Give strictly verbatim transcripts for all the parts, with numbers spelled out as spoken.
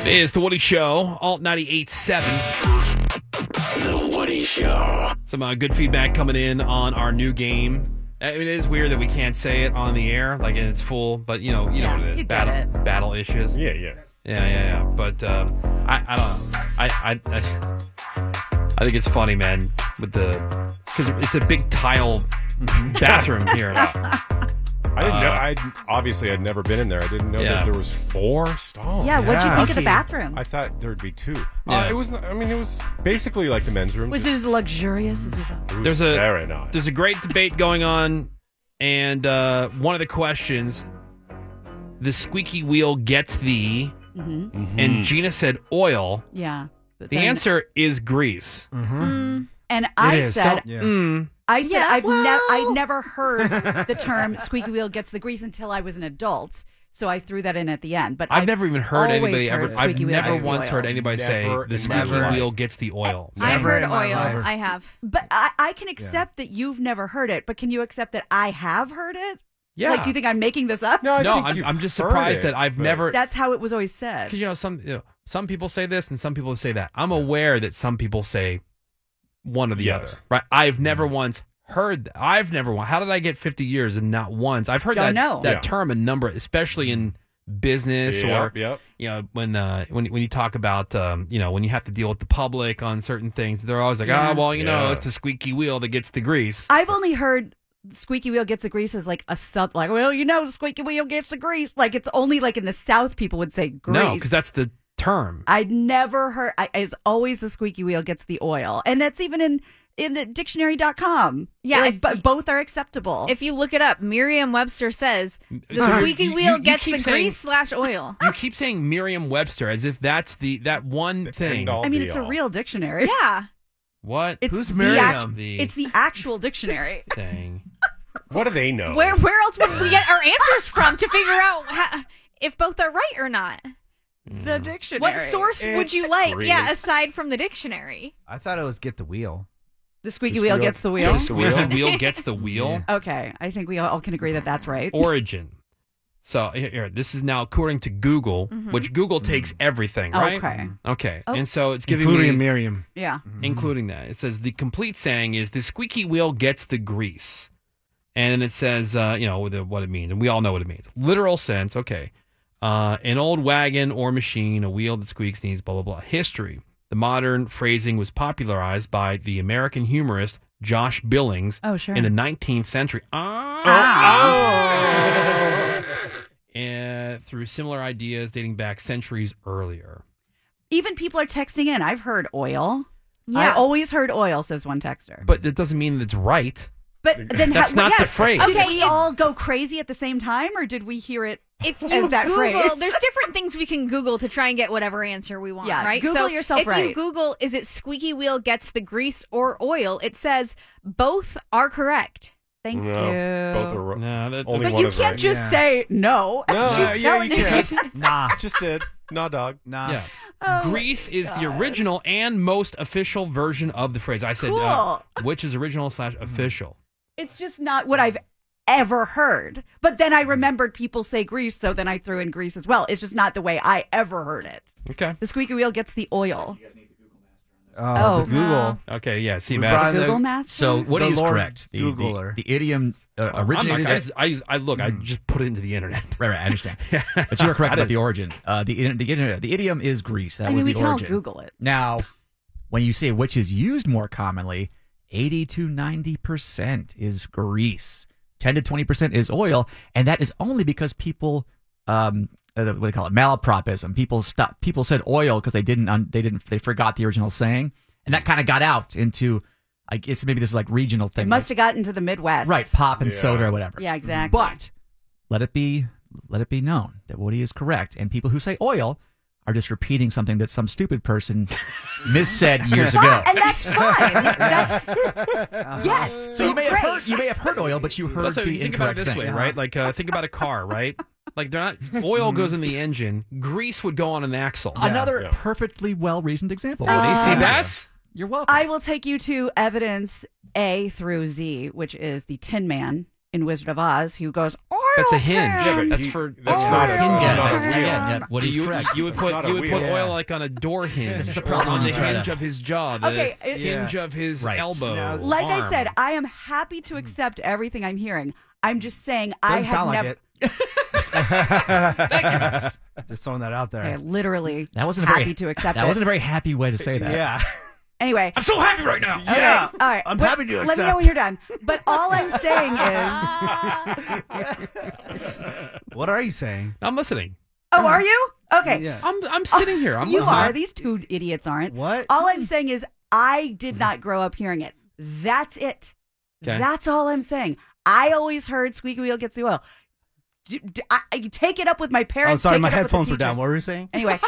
It is The Woody Show, Alt ninety-eight point seven. The Woody Show. Some uh, good feedback coming in on our new game. I mean, it is weird that we can't say it on the air, like in its full, but you know, you Yeah, know what it is. you get Battle, it. battle issues. Yeah, yeah. Yeah, yeah, yeah. But um, I, I don't know. I, I, I, I think it's funny, man, with the because it's a big tile bathroom here. I didn't know. Uh, I obviously I'd never been in there. I didn't know Yeah. that there was four stalls. Yeah, what'd you Yeah. think of the Lucky. bathroom? I thought there'd be two. Yeah. Uh, it was. not- I mean, it was basically like the men's room. Was it just- as luxurious as we thought? it was There's a very nice. there's a great debate going on, and uh, one of the questions: the squeaky wheel gets the, Mm-hmm. and Gina said oil. Yeah. But The then- answer is grease. And I is. said, Yeah. Mm. I said, Yeah, I've well- never, I never heard the term "squeaky wheel gets the grease" until I was an adult. So I threw that in at the end. But I've, never even heard always anybody heard ever. I've squeaky wheel never gets the once oil. heard anybody say Never the in squeaky my life. wheel gets the oil. I've Never heard in my oil. life. I have. But I, I can accept that you've never heard it. But can you accept that I have heard it? Yeah. Like, do you think I'm making this up? no, I No, think I'm, you've I'm just heard surprised it, that I've but- never. That's how it was always said. Because you know some you know, some people say this and some people say that. I'm aware that some people say one or the Yes. other. Right? I've never once heard. I've never once. How did I get fifty years and not once? I've heard Don't that know. that Yeah. term a number, especially in business Yep, or yep. you know when uh, when when you talk about um, you know when you have to deal with the public on certain things. They're always like, Yeah. oh well, you know, Yeah. it's a squeaky wheel that gets the grease. I've only heard squeaky wheel gets the grease as like a sub, like, well, you know, squeaky wheel gets the grease. Like, it's only like in the South people would say grease. No, because that's the term. I'd never heard, I, it's always the squeaky wheel gets the oil. And that's even in, in the dictionary dot com. Yeah, Like, if but you- both are acceptable. If you look it up, Merriam-Webster says the Uh, squeaky you- wheel you gets keep the saying- grease slash oil. You keep saying Merriam-Webster as if that's the that one thing. end all I mean, be it's a all. real dictionary. Yeah. What? It's Who's the Merriam? act- The it's the actual dictionary. thing. What do they know? Where where else would we get our answers from to figure out ha- if both are right or not? The dictionary. What source would It's you like? grease. Yeah, aside from the dictionary. I thought it was get the wheel. The squeaky The wheel squeal- gets the wheel. The squeaky wheel gets the wheel. Okay, I think we all can agree that that's right. Origin. So here, here, this is now according to Google, which Google takes everything, right? Okay. Okay. Oh. And so it's giving Including me, Miriam. Yeah. including that. It says the complete saying is the squeaky wheel gets the grease. And then it says, uh, you know, the, what it means. And we all know what it means. Literal sense, okay. Uh, an old wagon or machine, a wheel that squeaks, needs blah, blah, blah. History. The modern phrasing was popularized by the American humorist Josh Billings Oh, sure. in the nineteenth century. Ah! And through similar ideas dating back centuries earlier. Even people are texting in. I've heard oil. I Yeah. always heard oil, says one texter. But that doesn't mean that it's right. But then That's ha- not the yes. phrase. Did Okay, we if- all go crazy at the same time, or did we hear it? If as you that Google, phrase? there's different things we can Google to try and get whatever answer we want, Yeah, right? Google so yourself if you right. Google, is it squeaky wheel gets the grease or oil? It says both are correct. Thank No, you. both were wrong. No, that, Only But one you is can't right. just Yeah. say no. No, She's yeah, you telling you. can't. Nah. Just did. Nah, dog. Nah. yeah. Oh, Grease is the God. original and most official version of the phrase. I said, uh, Cool. which is original slash official. It's just not what I've ever heard. But then I remembered people say grease, so then I threw in grease as well. It's just not the way I ever heard it. Okay. The squeaky wheel gets the oil. Oh, Oh. the Google. Okay. Yeah. See, We Bass. brought- Google the- Master? So what The is Lord correct? The, the, Googler. the idiom uh, I'm originated. not, I, at- just, I, just, I look. I just put it into the internet. right, right, I understand. But you were correct I about didn't- the origin. Uh, the, the the the idiom is grease. That I was mean, we the can origin. all Google it. Now, when you say which is used more commonly, eighty to ninety percent is grease. ten to twenty percent is oil, and that is only because people, um, uh, what do they call it, malapropism. People stop. People said oil because they didn't. Un, they didn't. They forgot the original saying, and that kind of got out into. I guess maybe this is like regional thing. It must like, have gotten to the Midwest. right, pop and Yeah. soda or whatever. Yeah, exactly. But let it be. Let it be known that Woody is correct, and people who say oil are just repeating something that some stupid person missaid years ago. And that's fine. That's yes. So you may have great. heard you may have heard oil, but you heard Also, the you think about it incorrect this thing. way, right? Like, uh, think about a car, right? Like, they're not. Oil goes in the engine. Grease would go on an axle. Another Yeah. perfectly well reasoned example. Uh, Woody. See, Bass? You're welcome. I will take you to evidence A through Z, which is the Tin Man in Wizard of Oz, who goes, I That's a hinge. pan. Yeah, but that's he- for that's that's not for a- hinge. that's Yeah, not a angles. wheel. yeah, yeah. What he's you, correct. you would It's put not a you would wheel. put Yeah. oil like on a door hinge the or problem on the you try to- hinge of his jaw, the Okay, it- hinge of his Right. elbow. Now, Like I arm. said, I am happy to accept everything I'm hearing. I'm just saying I Doesn't have sound never. like it. Just throwing that out there. Okay, literally That wasn't a happy very, to accept That it. wasn't a very happy way to say that. Yeah. Anyway, I'm so happy right now. Yeah. all right. I'm but happy to Let me accept. know when you're done. But all I'm saying is, What are you saying? I'm listening. oh, are you? Okay. Yeah. I'm I'm sitting here. I'm you listening. are. These two idiots aren't. What? All I'm saying is I did not grow up hearing it. That's it. Okay. That's all I'm saying. I always heard squeaky wheel gets the oil. D- d- I, I take it up with my Oh, parents. sorry, take my it up with the headphones were down. teachers. What were you saying? Anyway,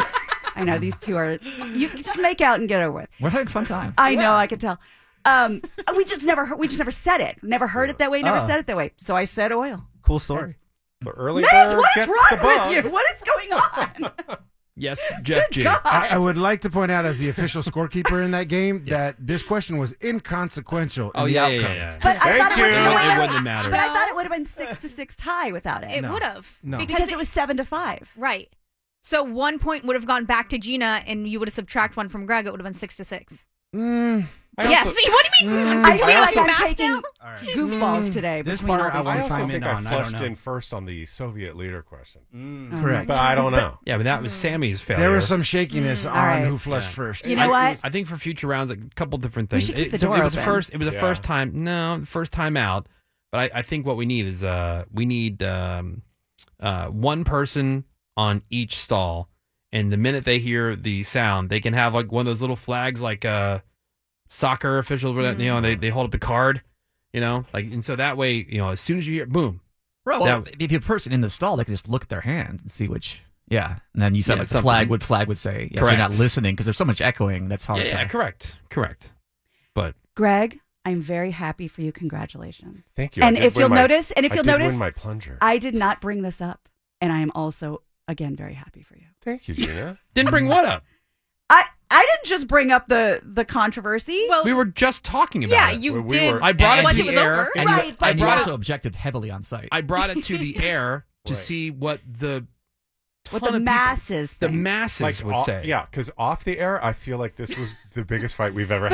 I know these two are. You can just make out and get over with. We're having a fun time. I know. I can tell. Um, we just never. heard- We just never said it. Never heard it that way. Never Oh. said it that way. So I said oil. Cool story. The early Nez, bird what is gets wrong the bug. with you? What is going on? Yes, Jeff G. God. I, I would like to point out, as the official scorekeeper in that game, that this question was inconsequential in Oh the yeah, yeah, outcome. yeah, yeah. But I Thank thought it, you. would, It no, wouldn't- wait, it wait, wouldn't have mattered. But I thought it would have been six to six tie without it. It No. would have. No. Because, because it it was seven to five. right. So one point would have gone back to Gina, and you would have subtract one from Greg. It would have been six to six. Mm, I Yes. also- See, what do you mean? I Are you feel like going I'm back taking now? All right. goofballs today. This between part all I these wanna I things. also chime think in I on, I don't flushed know. in first on the Soviet leader question. Oh Correct. But I don't know. Yeah, but that was Sammy's failure. there was some shakiness on All right. who flushed Yeah. first. You know I, what? I think for future rounds, a couple different We things. should keep It- the so door it was the open. first. It was the Yeah. first time. No, first time out. But I, I think what we need is uh we need um uh one person on each stall, and the minute they hear the sound, they can have like one of those little flags, like uh soccer officials, you know, and they they hold up the card, you know, like, and so that way, you know, as soon as you hear, boom. Well, That- if you have a person in the stall, they can just look at their hand and see which. Yeah, and then you said Yeah, like the something. flag would flag would say yes, you're Correct. not listening because there's so much echoing that's hard. Yeah, yeah, to, correct, correct. But Greg, I'm very happy for you. Congratulations. Thank you. I And did if win you'll my- notice, and if I you'll did notice, win my plunger. I did not bring this up, and I am also again very happy for you. Thank you, Gina. didn't bring what up? I I didn't just bring up the the controversy. Well, We were just talking about yeah, it. you We- we did. were- I brought it once to it the was air, over. and you, Right, but and you brought also it- objected heavily on site. I brought it to the air to Right. see what the what ton the of people- masses the think. masses Like, would off- say. yeah, because off the air, I feel like this was the biggest fight we've ever But,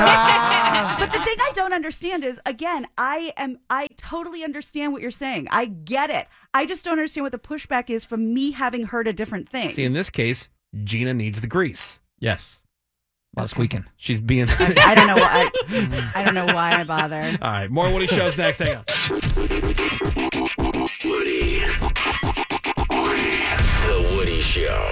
had. also, but the thing I don't understand is, again, I am I totally understand what you're saying. I get it. I just don't understand what the pushback is from me having heard a different thing. See, in this case, Gina needs the grease. yes, a lot of squeaking. She's being. I, I don't know why. I, I don't know why I bother. All right, more Woody shows next. Hang on. Woody. The Woody Show.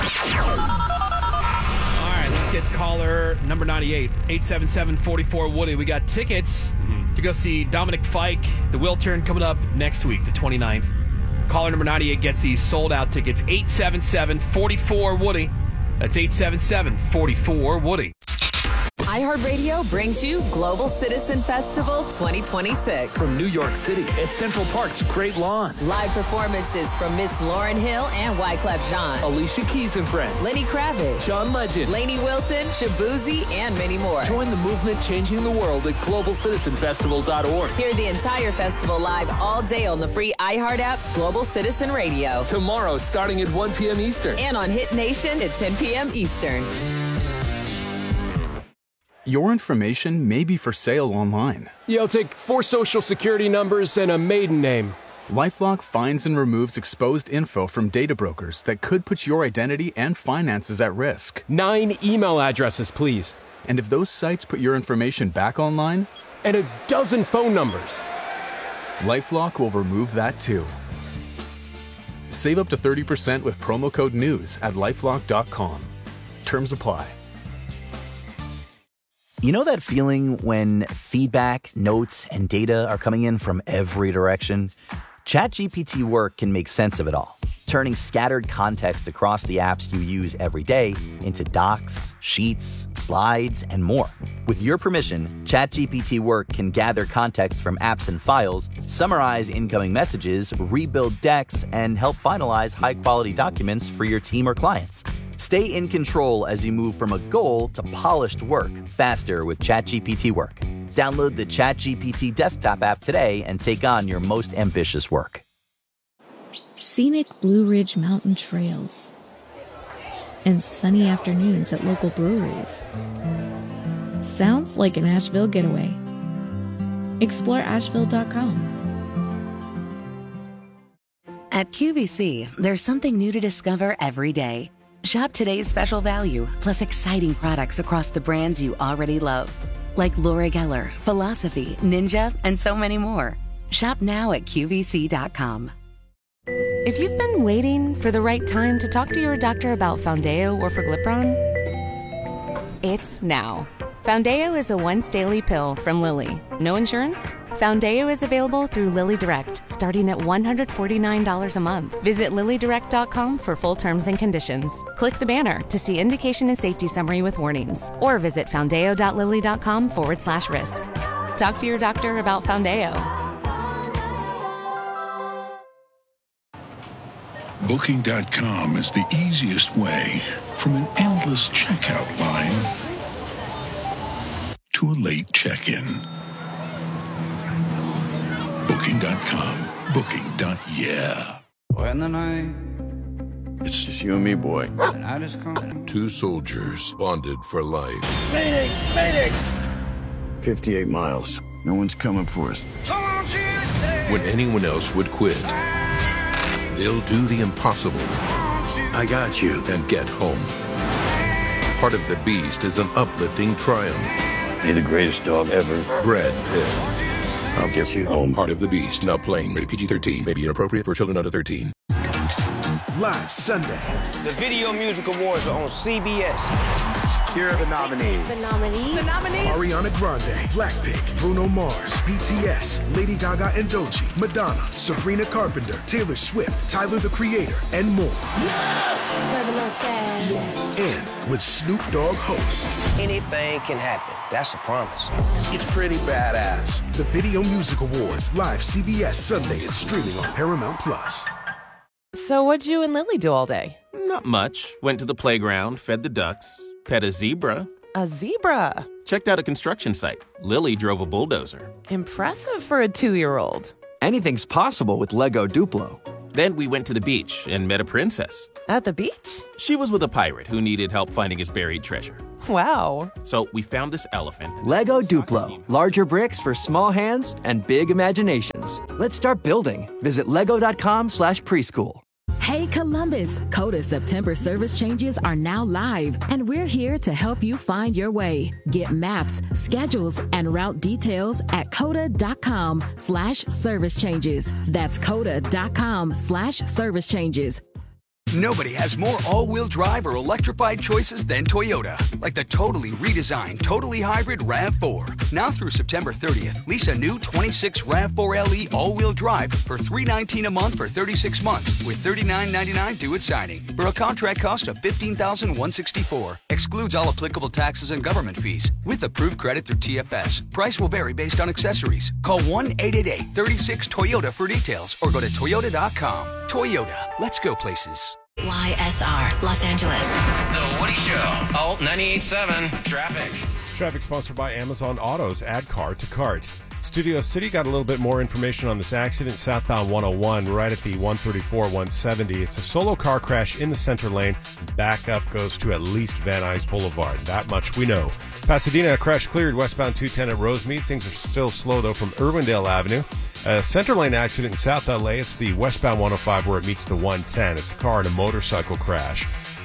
All right, let's get caller number ninety-eight, eight seven seven, four four Woody. We got tickets to go see Dominic Fike, the Will Turn, coming up next week, the twenty-ninth. Caller number ninety-eight gets these sold out tickets, eight seven seven, four four Woody. That's eight seven seven, four four Woody. iHeartRadio brings you Global Citizen Festival twenty twenty-six. From New York City at Central Park's Great Lawn. Live performances from Miss Lauryn Hill and Wyclef Jean, Alicia Keys and Friends. Lenny Kravitz, John Legend. Lainey Wilson, Shabuzi, and many more. Join the movement changing the world at global citizen festival dot org. Hear the entire festival live all day on the free iHeart app's Global Citizen Radio. Tomorrow starting at one p.m. Eastern. And on Hit Nation at ten p.m. Eastern. Your information may be for sale online. Yo, take four social security numbers and a maiden name. LifeLock finds and removes exposed info from data brokers that could put your identity and finances at risk. Nine email addresses, please. And if those sites put your information back online, And a dozen phone numbers. LifeLock will remove that too. Save up to thirty percent with promo code NEWS at lifelock dot com. Terms apply. You know that feeling when feedback, notes, and data are coming in from every direction? ChatGPT Work can make sense of it all, turning scattered context across the apps you use every day into docs, sheets, slides, and more. With your permission, ChatGPT Work can gather context from apps and files, summarize incoming messages, rebuild decks, and help finalize high-quality documents for your team or clients. Stay in control as you move from a goal to polished work faster with ChatGPT Work. Download the ChatGPT desktop app today and take on your most ambitious work. scenic Blue Ridge Mountain trails, and sunny afternoons at local breweries. Sounds like an Asheville getaway. Explore Asheville dot com. At Q V C, there's something new to discover every day. Shop today's special value, plus exciting products across the brands you already love, like Laura Geller, Philosophy, Ninja, and so many more. Shop now at Q V C dot com. If you've been waiting for the right time to talk to your doctor about Foundayo or Forglipron, it's now. Foundayo is a once-daily pill from Lilly. No insurance? Foundayo is available through Lilly Direct, starting at one hundred forty-nine dollars a month. Visit Lilly Direct dot com for full terms and conditions. Click the banner to see indication and safety summary with warnings, or visit Foundayo dot Lilly dot com forward slash risk. Talk to your doctor about Foundayo. Booking dot com is the easiest way from an endless checkout line to a late check-in. Booking dot com. Booking. Yeah. When the night, it's just you and me, boy. and I just come. Two soldiers bonded for life. Mayday! Mayday! fifty-eight miles. No one's coming for us. When anyone else would quit, they'll do the impossible. I got you. And get home. Part of the Beast is an uplifting triumph. You're the greatest dog ever. Brad Pitt. I'll get you home. Part of the Beast. Now playing. Rated P G thirteen. May be inappropriate for children under thirteen. Live Sunday. The Video Music Awards are on C B S. Here are the nominees. The nominees. The nominees. Ariana Grande, Blackpink, Bruno Mars, B T S, Lady Gaga and Doechii, Madonna, Sabrina Carpenter, Taylor Swift, Tyler the Creator, and more. Yes! Serving us sass. And with Snoop Dogg hosts. Anything can happen. That's a promise. It's pretty badass. The Video Music Awards, live C B S Sunday and streaming on Paramount Plus. So what'd you and Lily do all day? Not much. Went to the playground, fed the ducks, pet a zebra. A zebra? Checked out a construction site. Lily drove a bulldozer. Impressive for a two-year-old. Anything's possible with Lego Duplo. Then we went to the beach and met a princess. At the beach? She was with a pirate who needed help finding his buried treasure. Wow. So we found this elephant. Lego Duplo. Larger bricks for small hands and big imaginations. Let's start building. Visit lego dot com slash preschool. Hey Columbus, Coda September service changes are now live, and we're here to help you find your way. Get maps, schedules, and route details at coda dot com slash service changes. That's coda dot com slash service changes. Nobody has more all-wheel drive or electrified choices than Toyota. Like the totally redesigned, totally hybrid RAV four. Now through September thirtieth, lease a new twenty-six RAV four L E all-wheel drive for three hundred nineteen dollars a month for thirty-six months with thirty-nine ninety-nine due at signing. For a contract cost of fifteen thousand one hundred sixty-four dollars. Excludes all applicable taxes and government fees. With approved credit through T F S. Price will vary based on accessories. Call one eight eight eight, three six, Toyota for details or go to toyota dot com. Toyota. Let's go places. Y S R, Los Angeles. The Woody Show. Alt ninety-eight point seven. Traffic. Traffic sponsored by Amazon Autos. Add car to cart. Studio City got a little bit more information on this accident. Southbound one oh one, right at the one thirty-four, one seventy. It's a solo car crash in the center lane. Backup goes to at least Van Nuys Boulevard. That much we know. Pasadena, crash cleared westbound two ten at Rosemead. Things are still slow, though, from Irwindale Avenue. A center lane accident in South L A. It's the westbound one oh five where it meets the one ten. It's a car and a motorcycle crash.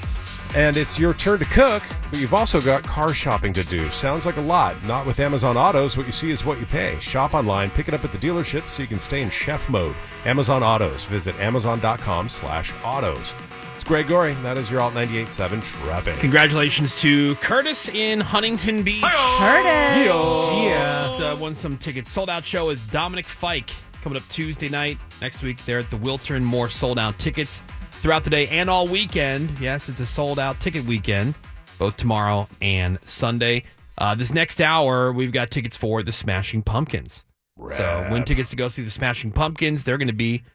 And it's your turn to cook, but you've also got car shopping to do. Sounds like a lot. Not with Amazon Autos. What you see is what you pay. Shop online, pick it up at the dealership so you can stay in chef mode. Amazon Autos. Visit amazon dot com slash autos. It's Greg Gorey. That is your Alt ninety-eight point seven traffic. Congratulations to Curtis in Huntington Beach. Curtis! Yeah. Just uh, won some tickets. Sold out show with Dominic Fike coming up Tuesday night. Next week, they're at the Wiltern. More sold out tickets throughout the day and all weekend. Yes, it's a sold out ticket weekend, both tomorrow and Sunday. Uh, this next hour, we've got tickets for the Smashing Pumpkins. Rap. So win tickets to go see the Smashing Pumpkins. They're going to be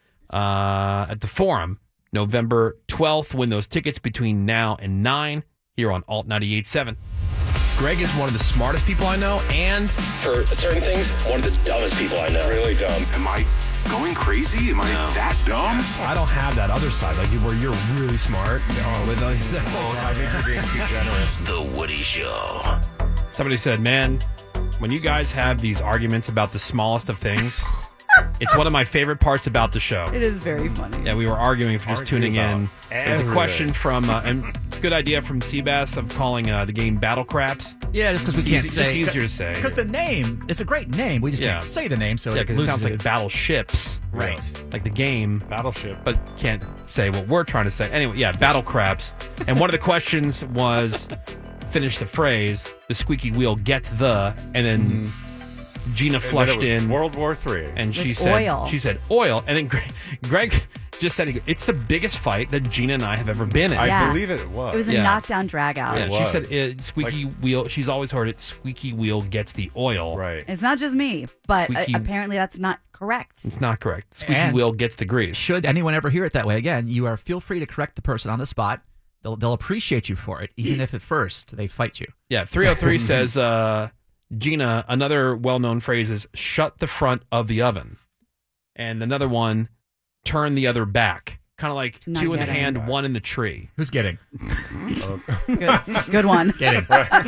uh, at the Forum November twelfth. Win those tickets between now and nine here on Alt ninety-eight point seven. Greg is one of the smartest people I know, and for certain things, one of the dumbest people I know. Really dumb. Am I going crazy? Am I that dumb? I don't have that other side, like where you're really smart. Oh, with those- I think you're being too generous. The Woody Show. Somebody said, man, when you guys have these arguments about the smallest of things, it's one of my favorite parts about the show. It is very funny. Yeah, we were arguing for just Argue tuning in. about There's a everything. question from, uh, and good idea from Seabass of calling uh, the game Battle Craps. Yeah, just because we It's can't easy- say. just easier to say. Because the name, it's a great name. We just Yeah. can't say the name, so yeah, it because it loses sounds like battleships. Right. Like the game. Battleship. But can't say what we're trying to say. Anyway, yeah, Battle Craps. And one of the questions was, finish the phrase, the squeaky wheel gets the, and then Gina And then flushed it was in. World War Three. And she With said, oil. she said oil. And then Greg, Greg just said, it's the biggest fight that Gina and I have ever been in. I Yeah. believe it was. It was a Yeah. knockdown drag out. Yeah, It she was. said uh, squeaky wheel. She's always heard it. Squeaky wheel gets the oil. Right. It's not just me, but uh, Squeaky- apparently that's not correct. It's not correct. Squeaky And- wheel gets the grease. Should anyone ever hear it that way again, you are feel free to correct the person on the spot. They'll they'll appreciate you for it, even if at first they fight you. Yeah, three oh three says, uh, Gina, another well-known phrase is shut the front of the oven. And another one, turn the other back. Kind of like Not two in the getting. hand, one in the tree. Who's getting? Good, good one. Getting.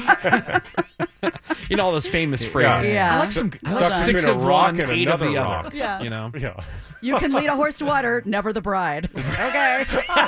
You know all those famous phrases. Yeah. I like some. I like Stuck some Six between a of rock one, and eight of another the rock. other. Yeah. You know? Yeah. You can lead a horse to water, never the bride. Okay.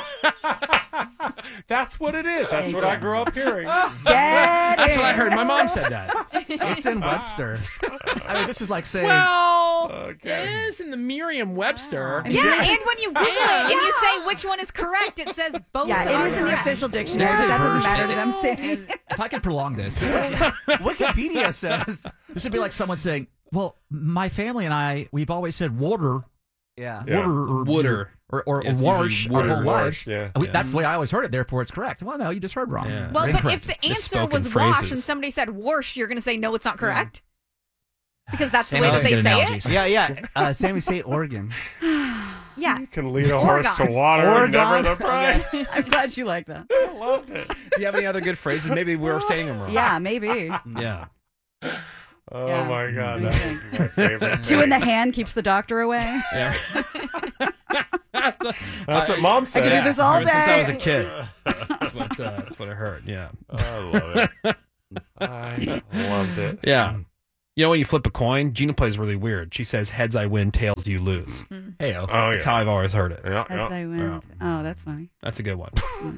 That's what it is. That's what I grew up hearing. Get That's it. what I heard. My mom said that. It's in Webster. I mean, this is like saying. Well, Okay. it is in the Merriam-Webster. Yeah, and when you Google it and you say which one is correct, it says both Yeah, are it is in the correct. official dictionary. This is That a doesn't version. matter to them saying. If I could prolong this, this, is, Wikipedia says. this would be like someone saying, "Well, my family and I, we've always said water, Yeah. Yeah. water, or Wooder. or, or, Yeah, or it's wash usually our wooder. whole Wash, lives." yeah. And we- Yeah. That's the way I always heard it. Therefore, it's correct. Well, no, you just heard wrong. Yeah. Well, You're but incorrect. if the answer Misspoken was wash phrases. and somebody said wash, you're going to say no, it's not correct? Because that's the Sammy way that doesn't they get say analogies. Yeah, yeah. Uh, Sammy say Oregon. it? Yeah. You can lead a horse Oregon. to water and never Oregon. the bride. I'm glad you like that. I loved it. Do you have any other good phrases? Maybe we were saying them wrong. Yeah, maybe. Yeah. Oh Yeah. my God, What that do you was my favorite. Two in thing. the hand keeps the doctor away. Yeah. That's what Mom I said. could do this all Ever since I was a day. kid. That's what, uh, that's what I heard. Yeah. I love it. I loved it. Yeah. You know, when you flip a coin, Gina plays really weird. She says, heads I win, tails you lose. Hey, oh. Oh, That's yeah. how I've always heard it. Yeah, As yeah. I went. Oh, that's funny. That's a good one.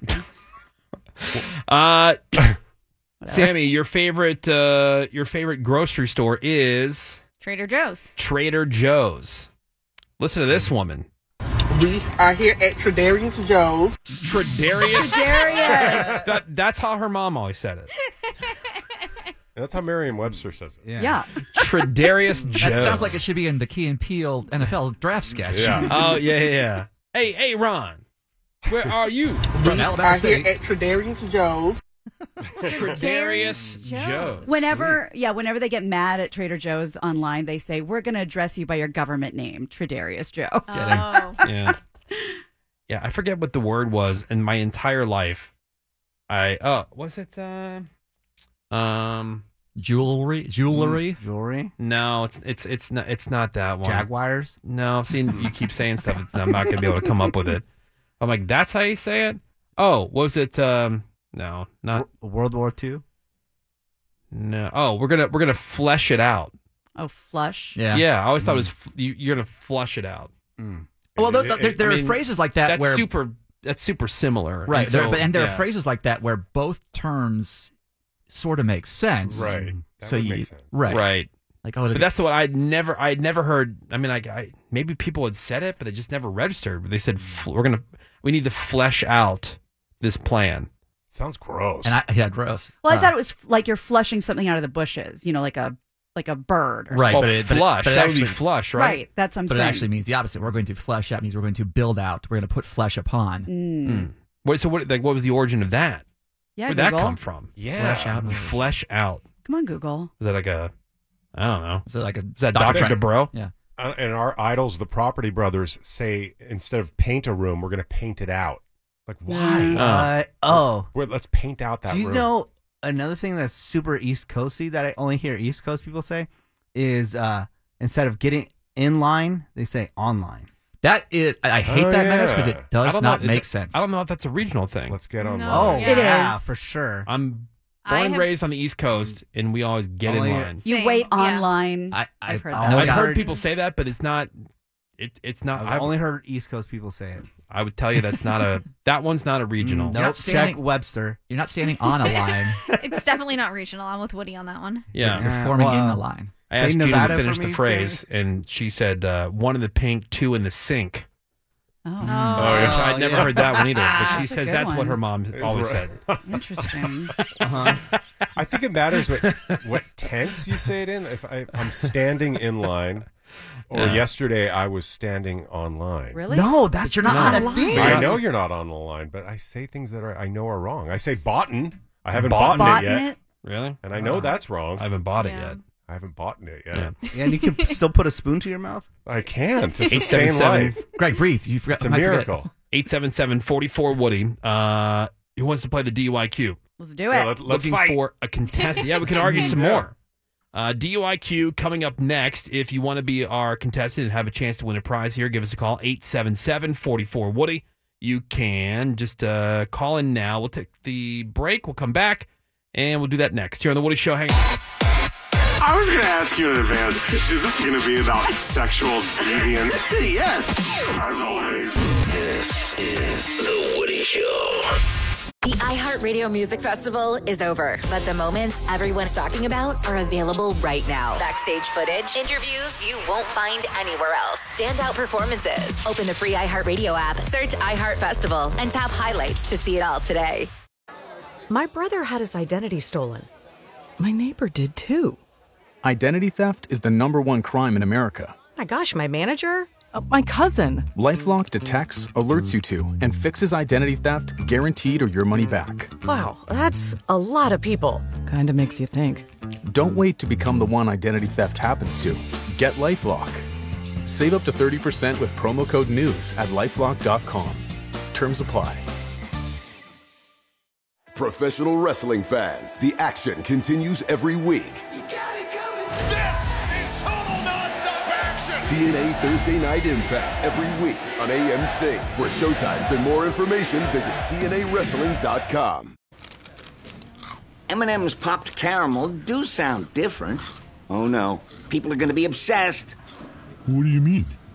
uh, Sammy, your favorite uh, your favorite grocery store is Trader Joe's. Trader Joe's. Listen to this woman. We are here at Tradarius Joe's. Tradarius. Tradarius. That, that's how her mom always said it. That's how Merriam-Webster says it. Yeah. Yeah. Tradarius Joe's. That sounds like it should be in the Key and Peele N F L draft sketch. Yeah. Oh, yeah, yeah, yeah. Hey, hey, Ron. Where are you? From We Alabama are here State. at Tradarius Joe's. Tradarius Joe's. Whenever, yeah, whenever they get mad at Trader Joe's online, they say, we're going to address you by your government name, Tradarius Joe. Oh. Yeah. Yeah, I forget what the word was in my entire life. I, oh, was it, uh, um, Jewelry, jewelry. Jewelry. no, it's, it's, it's not, it's not that one. Jaguars. No, see, you keep saying stuff. It's, I'm not going to be able to come up with it. I'm like, that's how you say it? Oh, was it, um, no, not, World War Two. no. Oh, we're going to, we're going to flesh it out. Oh, flush. Yeah. Yeah. I always thought it was, f- you, you're going to flush it out. Mm. Well, there, It- there, it- there I are mean, phrases like that That's where super, that's super similar. right, And there, so, but, and there yeah. are phrases like that where both terms sort of make sense. Right. That So would you make sense. right, Right. like oh, But that's the one I'd never, I'd never heard. I mean, like, I maybe people had said it, but it just never registered. But they said "F- we're gonna, we need to flesh out this plan. Sounds gross. and I yeah, gross. Well, I Uh, thought it was f- like you're flushing something out of the bushes, you know, like a like a bird. Or Right, Well, but it- but it- flush. but it that would be actually- flush, something. right? Right. That's what I'm but it saying. actually means the opposite. We're going to flesh out means we're going to build out. We're going to put flesh upon. Mm. Mm. What, so what? Like, what was the origin of that? Yeah, Where'd that Google. come from? yeah. Flesh out. Flesh out. Come on, Google. Was that like a? I don't know. So like a Is that Doctor Doctor Trent. DeBro? Yeah. Uh, and our idols, the Property Brothers, say instead of paint a room, we're going to paint it out. Like, why? Uh, oh. We're, let's paint out that Do you room. know another thing that's super East Coasty that I only hear East Coast people say is uh, instead of getting in line, they say online. That is, I I hate Oh, that yeah. menace because it I does don't know not if make it's- sense. I don't know if that's a regional thing. Let's get online. Oh, Yeah. It yeah, is. for sure. I'm I born and have- raised on the East Coast, and we always get Only- in line. You Same, wait yeah. online. I, I've heard oh, that. no, I've I heard heard- people say that, but it's not. It, it's not. I've I, only heard East Coast people say it. I would tell you that's not a. That one's not a regional. Mm, You're no, not check standing- Webster. You're not standing on a line. It's definitely not regional. I'm with Woody on that one. Yeah. You're Yeah, forming in well, the line. I Say asked Gina Nevada to for finish the me, phrase, and she said uh, one in the pink, two in the sink. Oh, Which I'd never yeah. heard that one either, but That's she a says good that's what one. her mom always said. interesting. Uh-huh. I think it matters what what tense you say it in. If I, I'm standing in line, or Yeah. yesterday I was standing online. Really? No, that's But you're not not on a a thing. I know you're not on the line, but I say things that are I know are wrong. I say boughten. I haven't bought Boughten it Boughten yet, it? Really? and I know that's wrong. I haven't bought it Yeah. yet. I haven't bought it yet. Yeah. Yeah, and you can still put a spoon to your mouth. I can't to Eight sustain seven seven. life. Greg, breathe. You forgot. It's a I might forget. miracle. eight seven seven, four four, Woody. Uh, who wants to play the D U I Q? Let's do it. Yeah, let, let's Looking fight. for a contestant. Yeah, we can argue some Yeah. more. Uh, D U I Q coming up next. If you want to be our contestant and have a chance to win a prize here, give us a call, eight seven seven, four four, Woody. You can just uh, call in now. We'll take the break. We'll come back, and we'll do that next here on The Woody Show. Hang on. I was going to ask you in advance, is this going to be about sexual deviance? Yes. As always. This is The Woody Show. The iHeartRadio Music Festival is over, but the moments everyone's talking about are available right now. Backstage footage, interviews you won't find anywhere else, standout performances. Open the free iHeartRadio app, search iHeart Festival, and tap highlights to see it all today. My brother had his identity stolen. My neighbor did too. Identity theft is the number one crime in America. My gosh, my manager? Uh, my cousin. LifeLock detects, alerts you to, and fixes identity theft guaranteed or your money back. Wow, that's a lot of people. Kinda makes you think. Don't wait to become the one identity theft happens to. Get LifeLock. Save up to thirty percent with promo code NEWS at lifelock dot com. Terms apply. Professional wrestling fans, the action continues every week. T N A Thursday Night Impact every week on A M C. For showtimes and more information, visit T N A wrestling dot com. M and M's popped caramel do sound different. Oh no, people are going to be obsessed. What do you mean?